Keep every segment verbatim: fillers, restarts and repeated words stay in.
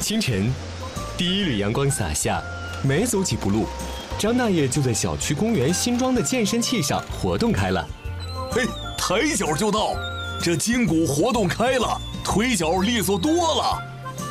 清晨，第一缕阳光洒下，没走几步路，张大爷就在小区公园新装的健身器上活动开了。 嘿，抬脚就到，这筋骨活动开了，腿脚利索多了。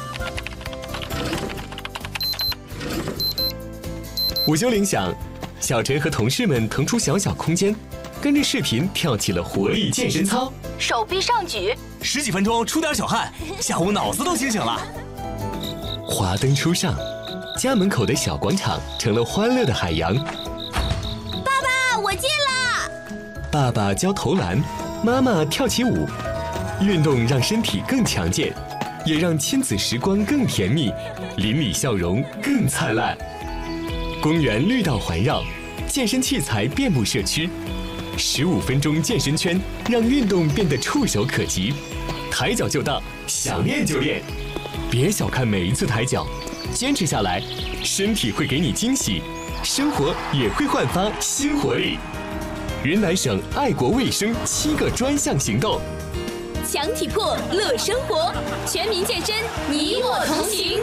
午休铃响，小陈和同事们腾出小小空间，跟着视频跳起了活力健身操。 手臂上举， 十几分钟出点小汗，下午脑子都清醒了。 华灯初上，家门口的小广场成了欢乐的海洋。 爸爸，我进了。 爸爸教投篮，妈妈跳起舞。运动让身体更强健，也让亲子时光更甜蜜，邻里笑容更灿烂。公园绿道环绕，健身器材遍布社区。十五分钟健身圈，让运动变得触手可及。抬脚就到，想练就练。别小看每一次抬脚，坚持下来，身体会给你惊喜，生活也会焕发新活力。云南省爱国卫生七个专项行动， 强体魄乐生活，全民健身，你我同行。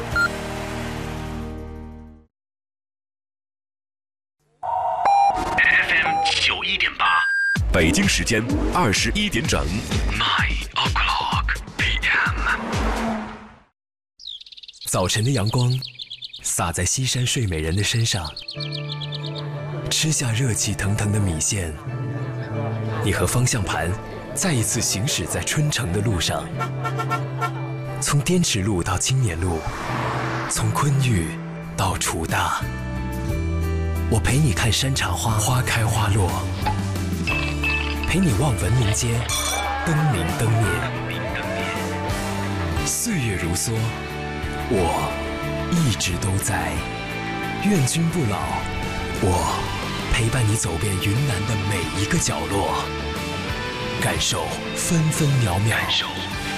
F M 九一点八，北京时间二十一点整 ，nine o'clock p m。 早晨的阳光洒在西山睡美人的身上，吃下热气腾腾的米线，你和方向盘再一次行驶在春城的路上，从滇池路到青年路，从昆玉到楚大。我陪你看山茶花花开花落，陪你望文明街灯明灯灭。岁月如梭，我一直都在，愿君不老。我陪伴你走遍云南的每一个角落，感受分分秒秒，感受